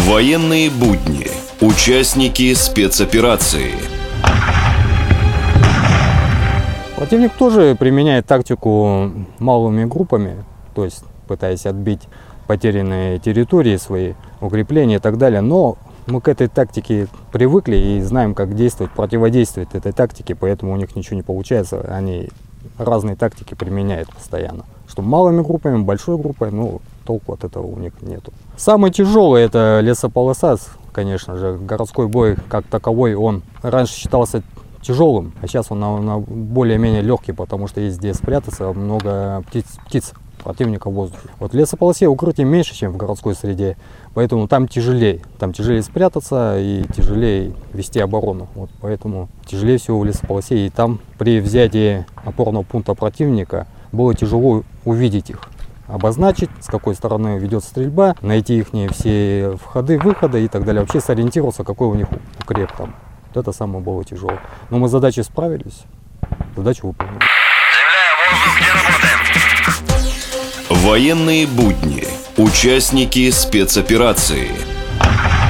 Военные будни. Участники спецоперации. Противник тоже применяет тактику малыми группами, то есть пытаясь отбить потерянные территории, свои укрепления и так далее. Но мы к этой тактике привыкли и знаем, как действовать, противодействовать этой тактике, поэтому у них ничего не получается. Они разные тактики применяют постоянно. Что малыми группами, большой группой, толку от этого у них нету. Самый тяжелый — это лесополоса, конечно же. Городской бой как таковой, он раньше считался тяжелым, а сейчас он более-менее легкий, потому что есть где спрятаться, много птиц противника в воздухе. Вот в лесополосе укрытий меньше, чем в городской среде, поэтому там тяжелее спрятаться и тяжелее вести оборону. Вот поэтому тяжелее всего в лесополосе, и там при взятии опорного пункта противника было тяжело увидеть их, обозначить, с какой стороны ведет стрельба, найти их все входы, выходы и так далее, вообще сориентироваться, какой у них укреп там. Вот это самое было тяжело. Но мы с задачей справились, задачу выполнили. Военные будни. Участники спецоперации.